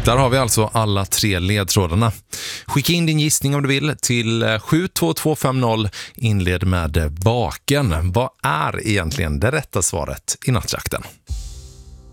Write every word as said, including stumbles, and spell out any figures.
Där har vi alltså alla tre ledtrådarna. Skicka in din gissning om du vill till sju två två fem noll. Inled med baken. Vad är egentligen det rätta svaret i nattjakten?